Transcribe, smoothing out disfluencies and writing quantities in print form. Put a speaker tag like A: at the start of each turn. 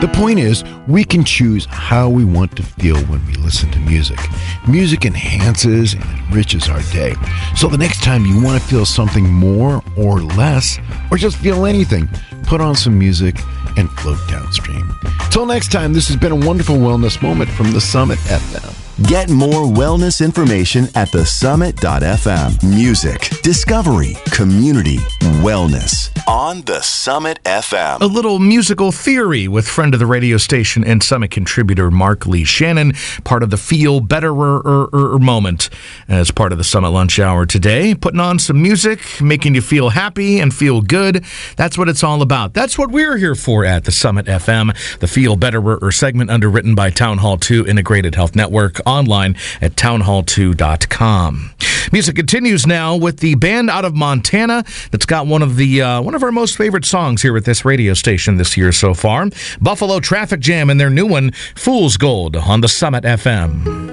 A: The point is, we can choose how we want to feel when we listen to music. Music enhances and enriches our day. So the next time you want to feel something more or less, or just feel anything, put on some music and float downstream. Till next time, this has been a wonderful wellness moment from the Summit FM.
B: Get more wellness information at thesummit.fm. Music, discovery, community, wellness on the Summit FM.
C: A little musical theory with friend of the radio station and Summit contributor Mark Lee Shannon, part of the Feel Betterer moment as part of the Summit Lunch Hour today. Putting on some music, making you feel happy and feel good. That's what it's all about. That's what we're here for at the Summit FM. The Feel Betterer segment underwritten by Town Hall 2 Integrated Health Network, online at townhall2.com. Music continues now with the band out of Montana that's got one of our most favorite songs here at this radio station this year so far. Buffalo Traffic Jam and their new one, Fool's Gold, on the Summit FM.